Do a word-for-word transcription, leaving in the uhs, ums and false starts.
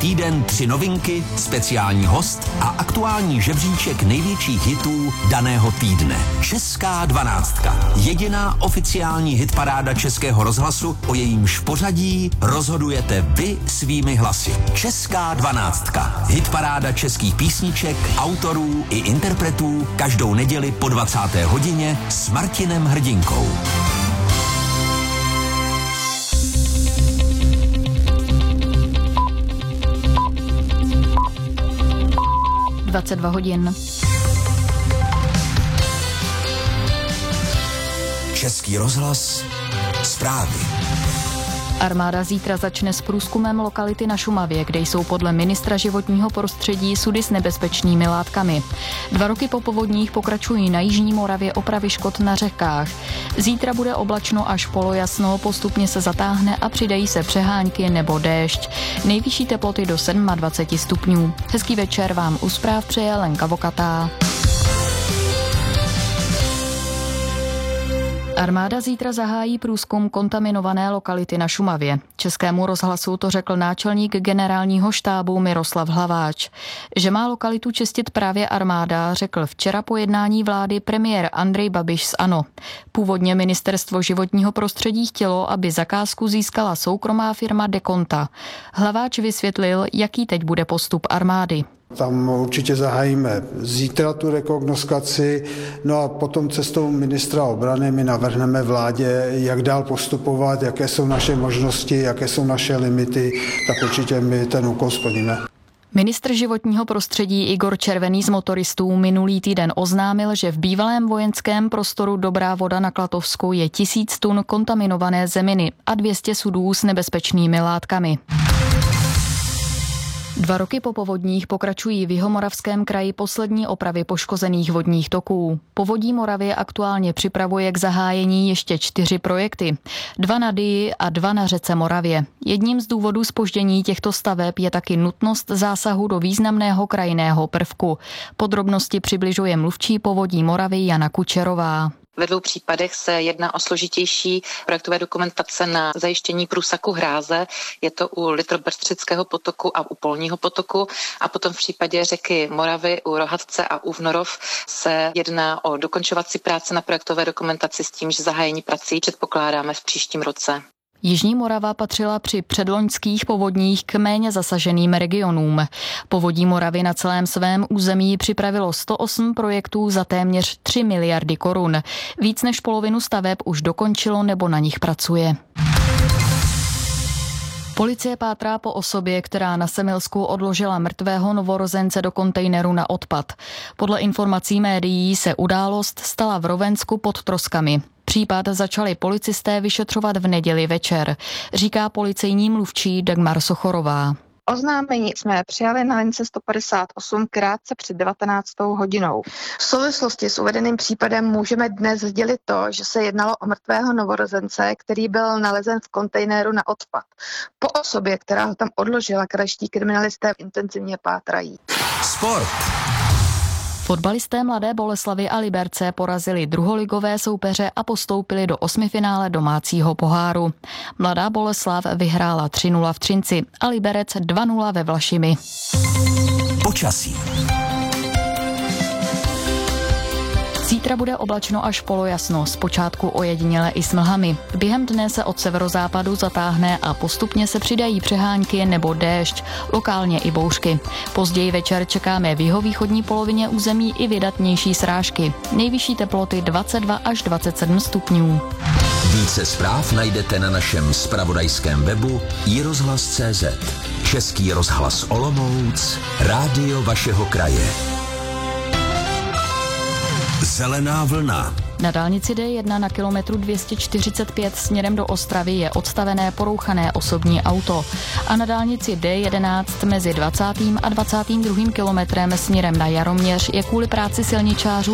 týden tři novinky, speciální host a aktuální žebříček největších hitů daného týdne. Česká dvanáctka. Jediná oficiální hitparáda Českého rozhlasu, o jejímž pořadí rozhodujete vy svými hlasy. Česká dvanáctka. Hitparáda českých písniček, autorů i interpretů každou neděli po dvacáté hodině s Martinem Hrdinkou. dvacet dva hodin. Český rozhlas, zprávy. Armáda zítra začne s průzkumem lokality na Šumavě, kde jsou podle ministra životního prostředí sudy s nebezpečnými látkami. Dva roky po povodních pokračují na jižní Moravě opravy škod na řekách. Zítra bude oblačno až polojasno, postupně se zatáhne a přidají se přehánky nebo déšť. Nejvyšší teploty do dvacet sedm stupňů. Hezký večer vám u zpráv přeje Lenka Vokatá. Armáda zítra zahájí průzkum kontaminované lokality na Šumavě. Českému rozhlasu to řekl náčelník generálního štábu Miroslav Hlaváč. Že má lokalitu čistit právě armáda, řekl včera po jednání vlády premiér Andrej Babiš z ANO. Původně ministerstvo životního prostředí chtělo, aby zakázku získala soukromá firma Dekonta. Hlaváč vysvětlil, jaký teď bude postup armády. Tam určitě zahájíme zítra tu rekognoskaci, no a potom cestou ministra obrany my navrhneme vládě, jak dál postupovat, jaké jsou naše možnosti, jaké jsou naše limity, tak určitě my ten úkol splníme. Ministr životního prostředí Igor Červený z motoristů minulý týden oznámil, že v bývalém vojenském prostoru Dobrá Voda na Klatovsku je tisíc tun kontaminované zeminy a dvě stě sudů s nebezpečnými látkami. Dva roky po povodních pokračují v Jihomoravském kraji poslední opravy poškozených vodních toků. Povodí Moravy aktuálně připravuje k zahájení ještě čtyři projekty. Dva na Dyji a dva na řece Moravě. Jedním z důvodů zpoždění těchto staveb je taky nutnost zásahu do významného krajinného prvku. Podrobnosti přibližuje mluvčí Povodí Moravy Jana Kučerová. Ve dvou případech se jedná o složitější projektové dokumentace na zajištění průsaku hráze. Je to u Litrobrztrického potoku a u Polního potoku. A potom v případě řeky Moravy u Rohatce a u Vnorov se jedná o dokončovací práce na projektové dokumentaci s tím, že zahájení prací předpokládáme v příštím roce. Jižní Morava patřila při předloňských povodních k méně zasaženým regionům. Povodí Moravy na celém svém území připravilo sto osm projektů za téměř tři miliardy korun. Víc než polovinu staveb už dokončilo nebo na nich pracuje. Policie pátrá po osobě, která na Semilsku odložila mrtvého novorozence do kontejneru na odpad. Podle informací médií se událost stala v Rovensku pod Troskami. Případ začali policisté vyšetřovat v neděli večer, říká policejní mluvčí Dagmar Sochorová. Oznámení jsme přijali na lince sto padesát osm krátce před devatenáctou hodinou. V souvislosti s uvedeným případem můžeme dnes sdělit to, že se jednalo o mrtvého novorozence, který byl nalezen v kontejneru na odpad. Po osobě, která ho tam odložila, krajští kriminalisté intenzivně pátrají. Sport. Fotbalisté Mladé Boleslavi a Liberce porazili druholigové soupeře a postoupili do osmifinále domácího poháru. Mladá Boleslav vyhrála tři nula v Třinci a Liberec dva nula ve Vlašimi. Počasí. Zítra bude oblačno až polojasno, zpočátku ojediněle i s mlhami. Během dne se od severozápadu zatáhne a postupně se přidají přehánky nebo déšť, lokálně i bouřky. Později večer čekáme v jihovýchodní polovině území i vydatnější srážky. Nejvyšší teploty dvacet dva až dvacet sedm stupňů. Více zpráv najdete na našem zpravodajském webu i rozhlas tečka cé zet. Český rozhlas Olomouc, rádio vašeho kraje. Zelená vlna. Na dálnici D jedna na kilometru dvě stě čtyřicet pět směrem do Ostravy je odstavené porouchané osobní auto. A na dálnici D jedenáct mezi dvacátým a dvacátým druhým kilometrem směrem na Jaroměř je kvůli práci silničářů